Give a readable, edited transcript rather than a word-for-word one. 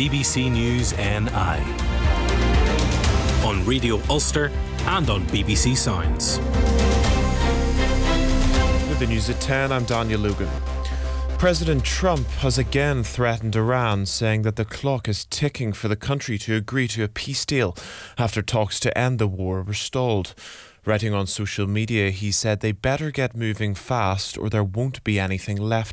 BBC News NI. On Radio Ulster and on BBC Sounds. With the news at 10, I'm Daniel Lugan. President Trump has again threatened Iran, saying that the clock is ticking for the country to agree to a peace deal after talks to end the war were stalled. Writing on social media, he said they better get moving fast or there won't be anything left